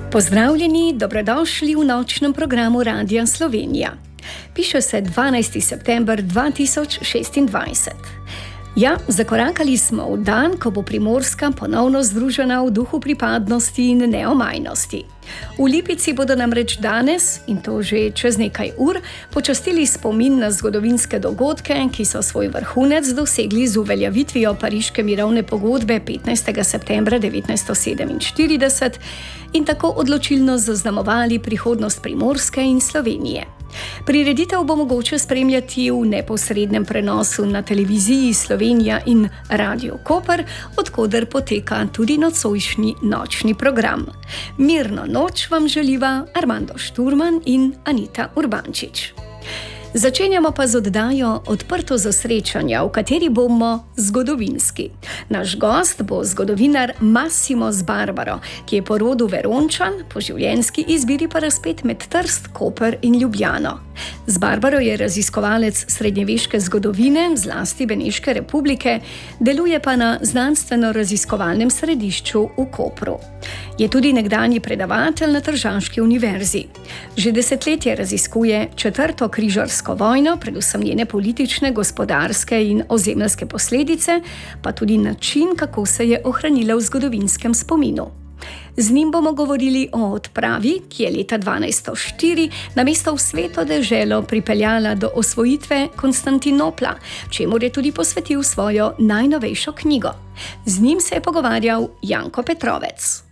Pozdravljeni, dobrodošli v nočnem programu Radia Slovenija. Piše se 12. september 2026. Ja, zakorakali smo v dan, ko bo Primorska ponovno združena v duhu pripadnosti in neomajnosti. V Lipici bodo namreč danes, in to že čez nekaj ur, počastili spomin na zgodovinske dogodke, ki so svoj vrhunec dosegli z uveljavitvijo Pariške mirovne pogodbe 15. septembra 1947 in tako odločilno zaznamovali prihodnost Primorske in Slovenije. Prireditev bo mogoče spremljati v neposrednem prenosu na televiziji Slovenija in Radio Koper, odkoder poteka tudi nocojšnji nočni program. Mirno noč vam želiva Armando Šturman in Anita Urbančič. Začenjamo pa z oddajo Odprto za srečanja, v kateri bomo zgodovinski. Naš gost bo zgodovinar Massimo Sbarbaro, ki je po rodu Verončan, po življenjski izbiri pa razpet med Trst, Koper in Ljubljano. Sbarbaro je raziskovalec srednjeveške zgodovine, zlasti Beneške republike, deluje pa na znanstveno-raziskovalnem središču v Kopru. Je tudi nekdanji predavatelj na Tržaški univerzi. Že desetletje raziskuje četrto križarsko vojno, predvsem njene politične, gospodarske in ozemeljske posledice, pa tudi način, kako se je ohranila v zgodovinskem spominu. Z njim bomo govorili o odpravi, ki je leta 1204 namesto v Sveto deželo pripeljala do osvojitve Konstantinopla, čemur je tudi posvetil svojo najnovejšo knjigo. Z njim se je pogovarjal Janko Petrovec.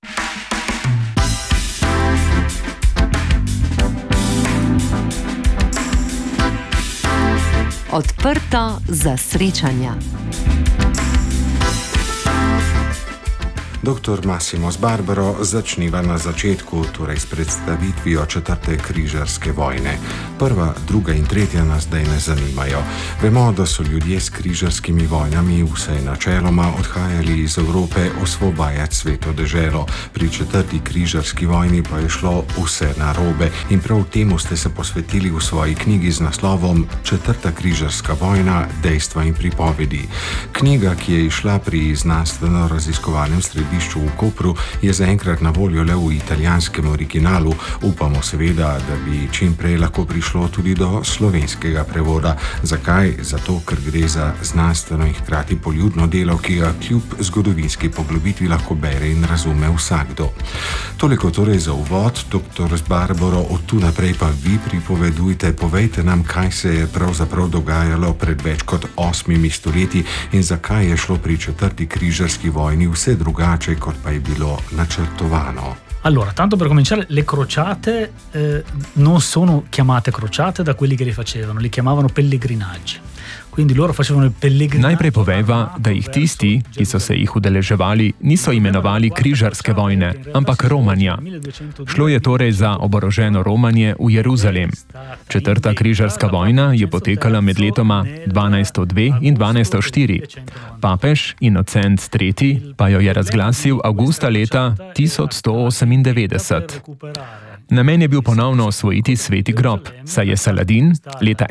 Odprto za srečanja. Dr. Massimo Sbarbaro, začniva na začetku, torej s predstavitvijo četrte križarske vojne. Prva, druga in tretja nas zdaj ne zanimajo. Vemo, da so ljudje s križarskimi vojnami vsaj načeloma odhajali iz Evrope osvobajati Sveto deželo. Pri četrti križarski vojni pa je šlo vse narobe in prav temu ste se posvetili v svoji knjigi z naslovom Četrta križarska vojna, dejstva in pripovedi. Knjiga, ki je izšla pri znanstveno-raziskovalnem središču v Kopru, je zaenkrat na voljo le v italijanskem originalu. Upamo seveda, da bi čim prej lahko prišlo tudi do slovenskega prevoda. Zakaj? Zato, ker gre za znanstveno in hkrati poljudno delo, ki ga kljub zgodovinski poglobitvi lahko bere in razume vsakdo. Toliko torej za uvod, dr. Sbarbaro, od tu naprej pa vi pripovedujte, povejte nam, kaj se je pravzaprav dogajalo pred več kot 8 stoletji in zakaj je šlo pri četrti križarski vojni vse drugače, kot pa je bilo načrtovano. Allora, tanto per cominciare, le crociate non sono chiamate crociate da quelli che le facevano, le chiamavano pellegrinaggi. Quindi loro facevano il pellegrinaggio. Najprej poveva, da jih tisti, ki so se jih udeleževali, niso imenovali križarske vojne, ampak romanja. Šlo je torej za oboroženo romanje v Jeruzalem. Četrta križarska vojna je potekala med letoma 1202 in 1204. Papež Inocent III. Pa jo je razglasil avgusta leta 1198. Namen je bil ponovno osvojiti Sveti grob, saj je Saladin leta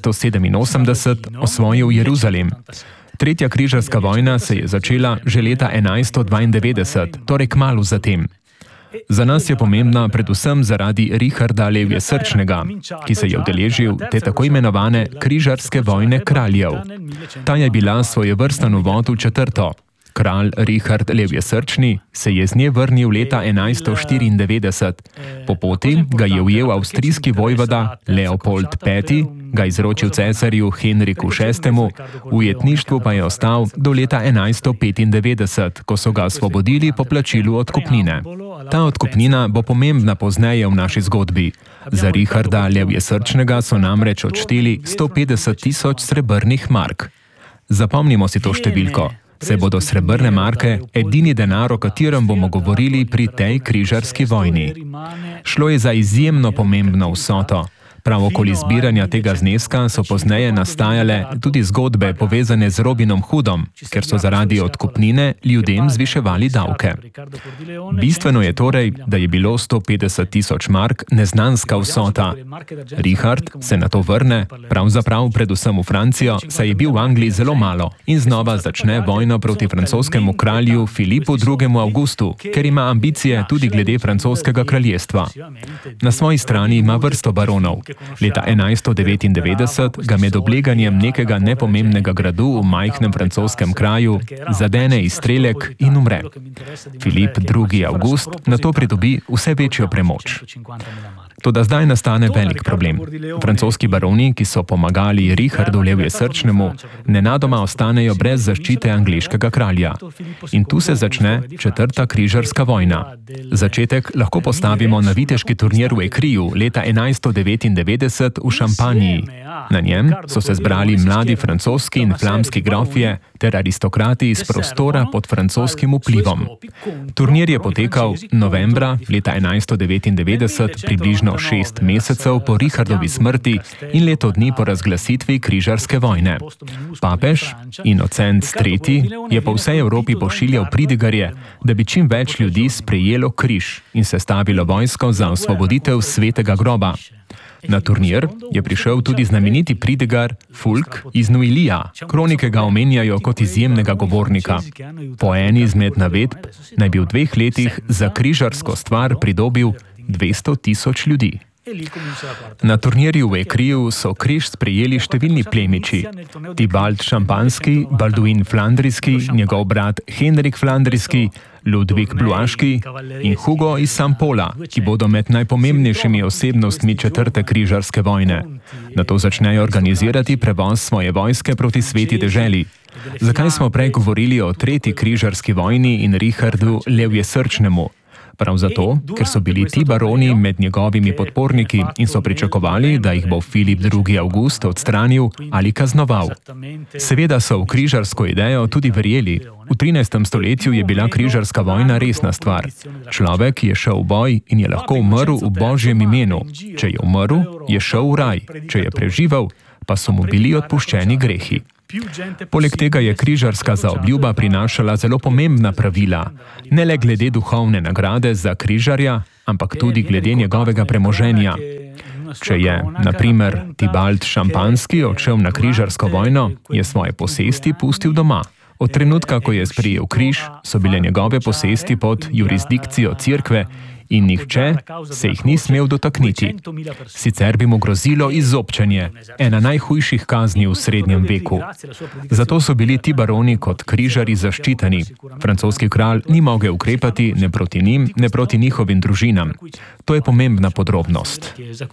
1187 osvojil Jeruzalem. Tretja križarska vojna se je začela že leta 1192, torej kmalu zatem. Za nas je pomembna predvsem zaradi Richarda Levje Srčnega, ki se je udeležil te tako imenovane križarske vojne kraljev. Ta je bila svojevrsten uvod v četrto. Kralj Richard Levje Srčni se je z nje vrnil leta 1194. Po poti ga je ujel avstrijski vojvoda Leopold V., ga izročil cesarju Henriku VI., v ujetništvu pa je ostal do leta 1195, ko so ga osvobodili po plačilu odkupnine. Ta odkupnina bo pomembna pozneje v naši zgodbi. Za Richarda Levje Srčnega so namreč odšteli 150.000 srebrnih mark. Zapomnimo si to številko. Se bodo srebrne marke edini denar, o katerem bomo govorili pri tej križarski vojni. Šlo je za izjemno pomembno vsoto. Prav okoli zbiranja tega zneska so pozneje nastajale tudi zgodbe povezane z Robinem Hoodom, ker so zaradi odkupnine ljudem zviševali davke. Bistveno je torej, da je bilo 150.000 mark neznanska vsota. Richard se na to vrne, pravzaprav predvsem v Francijo, saj je bil v Angliji zelo malo in znova začne vojno proti francoskemu kralju Filipu II. Augustu, ker ima ambicije tudi glede francoskega kraljestva. Na svoji strani ima vrsto baronov. Leta 1199 ga med obleganjem nekega nepomembnega gradu v majhnem francoskem kraju zadene izstrelek in umre. Filip II. August nato pridobi vse večjo premoč. Toda zdaj nastane velik problem. Francoski baroni, ki so pomagali Richardu Levje Srčnemu, nenadoma ostanejo brez zaščite angleškega kralja. In tu se začne četrta križarska vojna. Začetek lahko postavimo na viteški turnir v Écriu leta 1199 v Šampaniji. Na njem so se zbrali mladi francoski in flamski grofje ter aristokrati iz prostora pod francoskim vplivom. Turnir je potekal novembra leta 1199, približno 6 mesecev po Richardovi smrti in leto dni po razglasitvi križarske vojne. Papež, Inocent III., je po vsej Evropi pošiljal pridigarje, da bi čim več ljudi sprejelo križ in sestavilo vojsko za osvoboditev svetega groba. Na turnir je prišel tudi znameniti pridigar Fulk iz Nuilija. Kronike ga omenjajo kot izjemnega govornika. Po eni izmed navedb naj bi v 2 letih za križarsko stvar pridobil 200.000 ljudi. Na turnirju v Écriu so križ sprejeli številni plemiči. Tibald Šampanski, Balduin Flandrijski, njegov brat Henrik Flandrijski, Ludvik Bluaški in Hugo iz Sampola, ki bodo med najpomembnejšimi osebnostmi četrte križarske vojne. Nato začnejo organizirati prevoz svoje vojske proti sveti deželi. Zakaj smo prej govorili o tretji križarski vojni in Richardu Levje Srčnemu? Prav zato, ker so bili ti baroni med njegovimi podporniki in so pričakovali, da jih bo Filip II. August odstranil ali kaznoval. Seveda so v križarsko idejo tudi verjeli. V 13. stoletju je bila križarska vojna resna stvar. Človek je šel v boj in je lahko umrl v Božjem imenu. Če je umrl, je šel v raj. Če je preživel, pa so mu bili odpuščeni grehi. Poleg tega je križarska zaobljuba prinašala zelo pomembna pravila, ne le glede duhovne nagrade za križarja, ampak tudi glede njegovega premoženja. Če je, na primer, Tibald Šampanski odšel na križarsko vojno, je svoje posesti pustil doma. Od trenutka, ko je sprejel križ, so bile njegove posesti pod jurisdikcijo cerkve in nihče se jih ni smel dotakniti. Sicer bi mu grozilo izobčenje, ena najhujših kazni v srednjem veku. Zato so bili ti baroni kot križarji zaščiteni. Francoski kralj ni mogel ukrepati ne proti njim, ne proti njihovim družinam. To je pomembna podrobnost.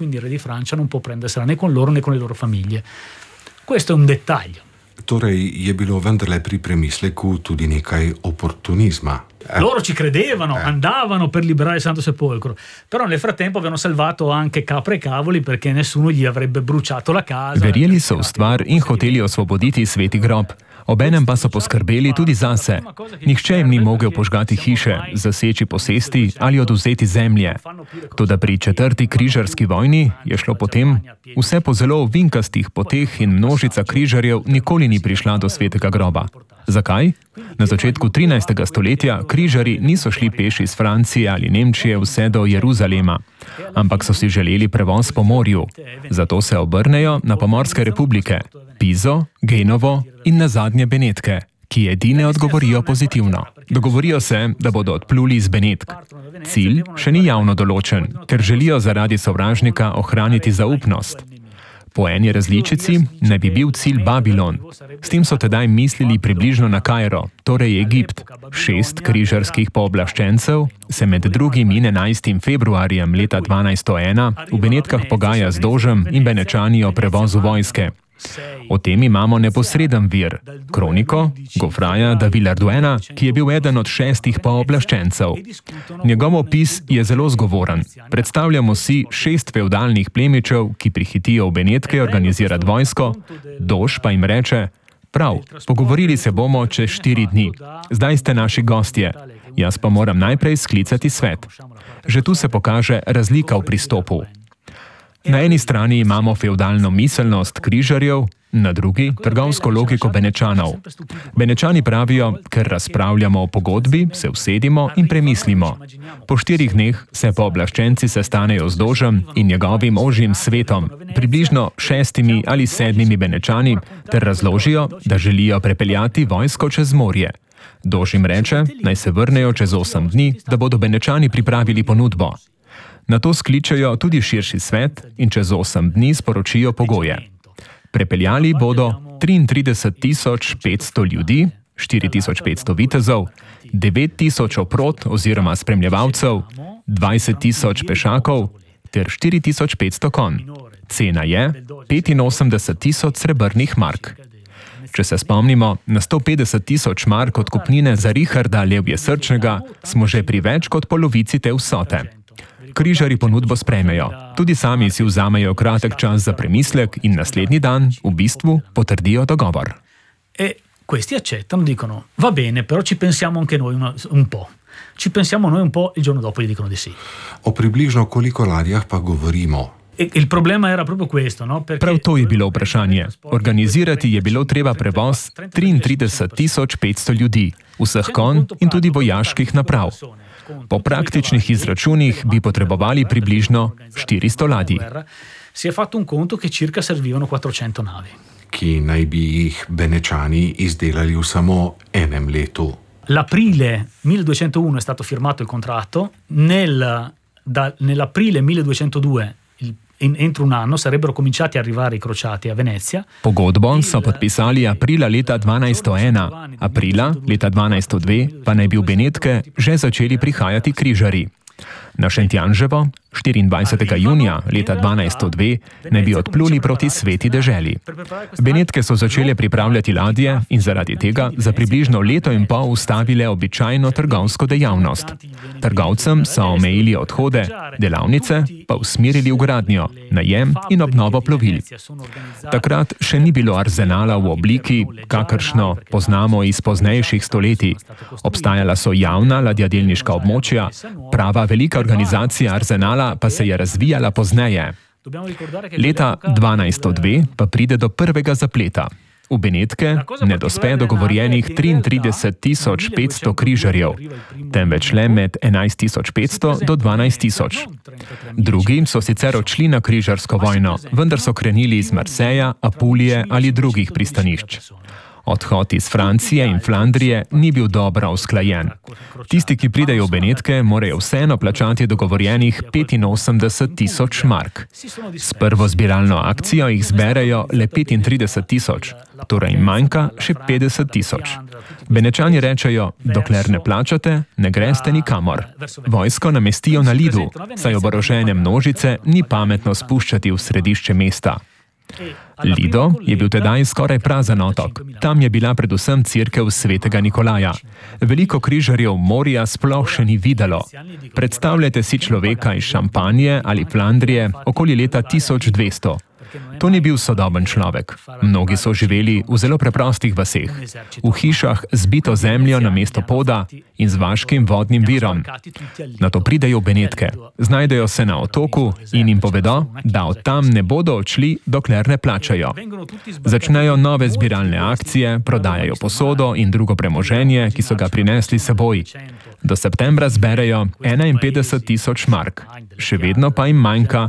Torej je bilo vendarle pri premisleku tudi nekaj oportunizma. Loro ci credevano, andavano per liberare il Santo Sepolcro, però nel frattempo avevano salvato anche capre e cavoli perché nessuno gli avrebbe bruciato la casa. Verjeli so v stvar in hoteli osvoboditi sveti grob. Obenem pa so poskrbeli tudi zase. Nihče jim ni mogel požgati hiše, zaseči posesti ali odvzeti zemlje. Toda pri četrti križarski vojni je šlo potem vse po zelo ovinkastih poteh in množica križarjev nikoli ni prišla do svetega groba. Zakaj? Na začetku 13. stoletja križarji niso šli peš iz Francije ali Nemčije vse do Jeruzalema, ampak so si želeli prevoz po morju. Zato se obrnejo na pomorske republike, Pizo, Genovo in nazadnje Benetke, ki edine odgovorijo pozitivno. Dogovorijo se, da bodo odpluli iz Benetk. Cilj še ni javno določen, ker želijo zaradi sovražnika ohraniti zaupnost. Po eni različici naj bi bil cilj Babilon. S tem so tedaj mislili približno na Kairo, torej Egipt. 6 križarskih pooblaščencev se med 2. in 11. februarjem leta 1201 v Benetkah pogaja z Dožem in Benečani o prevozu vojske. O tem imamo neposreden vir, kroniko Gofraja da Villarduena, ki je bil eden od 6 pooblaščencev. Njegov opis je zelo zgovoren. Predstavljamo si 6 fevdalnih plemičev, ki prihitijo v Benetke organizirati vojsko, Dož pa jim reče: prav, pogovorili se bomo čez 4 dni. Zdaj ste naši gostje. Jaz pa moram najprej sklicati svet. Že tu se pokaže razlika v pristopu. Na eni strani imamo feudalno miselnost križarjev, na drugi trgovsko logiko Benečanov. Benečani pravijo, ker razpravljamo o pogodbi, se usedimo in premislimo. Po 4 dneh se pooblaščenci sestanejo z Dožem in njegovim ožjim svetom, približno 6 ali 7 Benečani, ter razložijo, da želijo prepeljati vojsko čez morje. Dož jim reče, naj se vrnejo čez 8 dni, da bodo Benečani pripravili ponudbo. Na to skličejo tudi širši svet in čez 8 dni sporočijo pogoje. Prepeljali bodo 33.500 ljudi, 4.500 vitezov, 9.000 oprod oziroma spremljevalcev, 20.000 pešakov ter 4.500 konj. Cena je 85.000 srebrnih mark. Če se spomnimo, na 150.000 mark odkupnine za Richarda Levjesrčnega smo že pri več kot polovici te vsote. Križarji ponudbo sprejmejo, tudi sami si vzamejo kratek čas za premislek in naslednji dan, v bistvu, potrdijo dogovor. Questi accettano, dicono, va bene, però ci pensiamo anche noi un po'. Ci pensiamo noi un po', il giorno dopo gli dicono di sì. O približno koliko ladjah pa govorimo? Il problema era proprio questo, no? Prav to je bilo vprašanje. Organizirati je bilo treba prevoz 33.500 ljudi, vseh konj in tudi vojaških naprav. Po praktičnih izračunih bi potrebovali približno 400 ladij. Si je fatto un conto che circa servivano 400 navi. Ki naj bi jih Benečani izdelali v samo enem letu. L'aprile 1201 è stato firmato il contratto, nell'aprile 1202 entro un anno sarebbero cominciati a arrivare i crociati a Venezia. Pogodbo so podpisali aprila leta 1201, aprila leta 1202 pa naj bi v Benetke že začeli prihajati križarji. Na Šentjanževo 24. junija leta 1202 naj bi odpluli proti Sveti deželi. Benetke so začele pripravljati ladje in zaradi tega za približno leto in pol ustavile običajno trgovsko dejavnost. Trgovcem so omejili odhode, delavnice pa usmerili v gradnjo, najem in obnovo plovil. Takrat še ni bilo arzenala v obliki, kakršno poznamo iz poznejših stoletij. Obstajala so javna ladjadelniška območja, prava velika organizacija arzenala pa se je razvijala pozneje. Leta 1202 pa pride do prvega zapleta. V Benetke ne dospe dogovorjenih 33.500 križarjev, temveč le med 11.500 do 12.000. Drugi so sicer odšli na križarsko vojno, vendar so krenili iz Marseja, Apulije ali drugih pristanišč. Odhod iz Francije in Flandrije ni bil dobro usklajen. Tisti, ki pridejo v Benetke, morajo vseeno plačati dogovorjenih 85.000 mark. S prvo zbiralno akcijo jih zberejo le 35.000, torej manjka še 50.000. Benečani rečejo, dokler ne plačate, ne greste nikamor. Vojsko namestijo na Lidu, saj oborožene množice ni pametno spuščati v središče mesta. Lido je bil tedaj skoraj prazen otok. Tam je bila predvsem cerkev svetega Nikolaja. Veliko križarjev morja sploh še ni videlo. Predstavljajte si človeka iz Šampanje ali Flandrije okoli leta 1200. To ni bil sodoben človek. Mnogi so živeli v zelo preprostih vaseh, v hišah z bito zemljo na mesto poda in z vaškim vodnim virom. Nato pridejo v Benetke, znajdejo se na otoku in jim povedo, da od tam ne bodo odšli, dokler ne plačajo. Začnejo nove zbiralne akcije, prodajajo posodo in drugo premoženje, ki so ga prinesli seboj. Do septembra zberejo 51.000 mark, še vedno pa jim manjka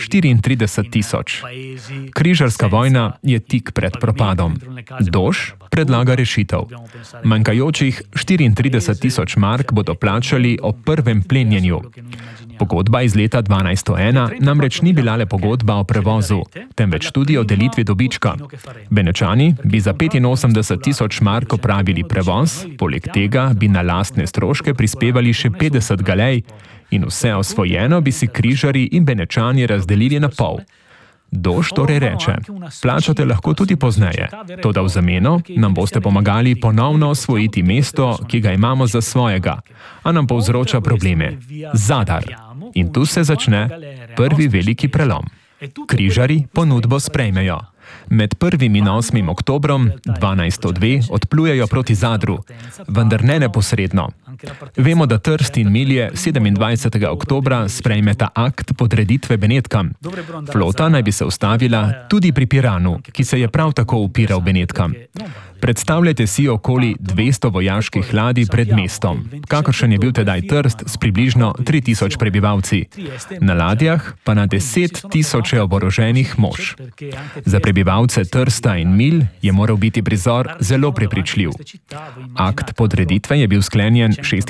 34.000. Križarska vojna je tik pred propadom. Dož predlaga rešitev. Manjkajočih 34.000 mark bodo plačali ob prvem plenjenju. Pogodba iz leta 1201 namreč ni bila le pogodba o prevozu, temveč tudi o delitvi dobička. Benečani bi za 85.000 mark opravili prevoz, poleg tega bi na lastne stroške prispevali še 50 galej in vse osvojeno bi si križarji in Benečani razdelili na pol. Dož torej reče, plačate lahko tudi pozneje, toda v zameno nam boste pomagali ponovno osvojiti mesto, ki ga imamo za svojega, a nam povzroča probleme. Zadar. In tu se začne prvi veliki prelom. Križarji ponudbo sprejmejo. Med 1. in 8. oktobrom 1202 odplujejo proti Zadru, vendar ne neposredno. Vemo, da Trst in Milje 27. oktobra sprejmeta akt podreditve Benetkam. Flota naj bi se ustavila tudi pri Piranu, ki se je prav tako upiral Benetkam. Predstavljajte si okoli 200 vojaških ladij pred mestom, kakršen je bil tedaj Trst s približno 3000 prebivalci. Na ladjah pa na 10 000 oboroženih mož. Za prebivalce Trsta in Milj je moral biti prizor zelo prepričljiv. Akt podreditve je bil sklenjen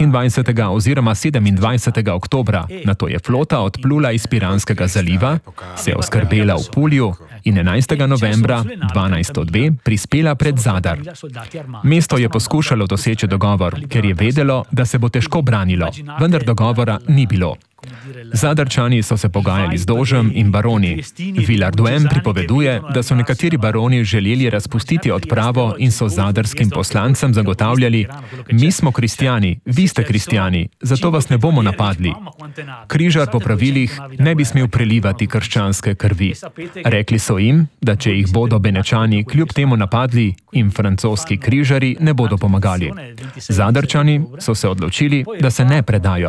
26. oziroma 27. oktobra, nato je flota odplula iz Piranskega zaliva, se oskrbela v Pulju in 11. novembra 1202 prispela pred Zadar. Mesto je poskušalo doseči dogovor, ker je vedelo, da se bo težko branilo, vendar dogovora ni bilo. Zadarčani so se pogajali z dožem in baroni. Villard-Douai pripoveduje, da so nekateri baroni želeli razpustiti odpravo in so zadarskim poslancem zagotavljali: mi smo kristjani, vi ste kristjani, zato vas ne bomo napadli. Križar po pravilih ne bi smel prelivati krščanske krvi. Rekli so jim, da če jih bodo Benečani kljub temu napadli, jim francoski križari ne bodo pomagali. Zadarčani so se odločili, da se ne predajo.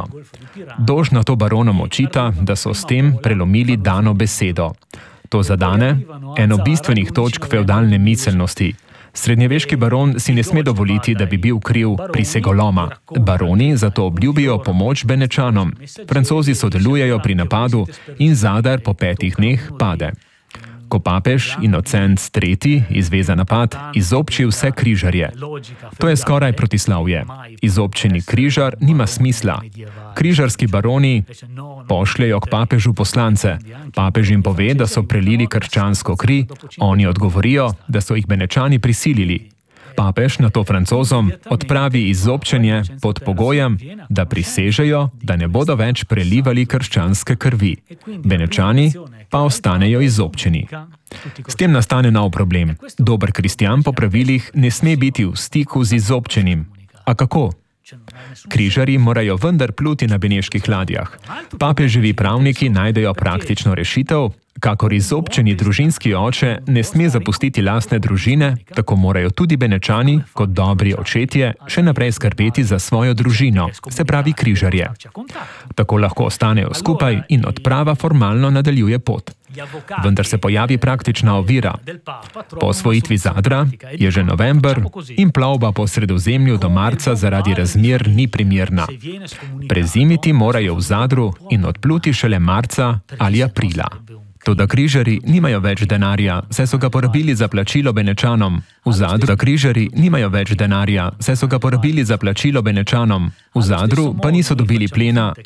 Dož na to baronom očita, da so s tem prelomili dano besedo. To zadane eno bistvenih točk fevdalne miselnosti. Srednjeveški baron si ne sme dovoliti, da bi bil kriv prisegoloma. Baroni zato obljubijo pomoč Benečanom. Francozi sodelujejo pri napadu in Zadar po 5 dneh pade. Ko papež Inocenc III izveza napad, izobči vse križarje. To je skoraj protislavje. Izobčeni križar nima smisla. Križarski baroni pošljejo k papežu poslance. Papež jim pove, da so prelili krščansko kri, oni odgovorijo, da so jih Benečani prisilili. Papež nato Francozom odpravi izobčenje pod pogojem, da prisežejo, da ne bodo več prelivali krščanske krvi. Benečani pa ostanejo izobčeni. S tem nastane nov problem. Dober kristjan po pravilih ne sme biti v stiku z izobčenim. A kako? Križarji morajo vendar pluti na beneških ladjah. Papeževi pravniki najdejo praktično rešitev. Kakor izobčeni družinski oče ne sme zapustiti lastne družine, tako morajo tudi Benečani, kot dobri očetje, še naprej skrbeti za svojo družino, se pravi križarje. Tako lahko ostanejo skupaj in odprava formalno nadaljuje pot. Vendar se pojavi praktična ovira. Po osvojitvi Zadra je že november in plovba po Sredozemlju do marca zaradi razmer ni primerna. Prezimiti morajo v Zadru in odpluti šele marca ali aprila. Toda križarji nimajo več denarja, saj so ga porabili za plačilo Benečanom. V Zadru pa niso dobili plena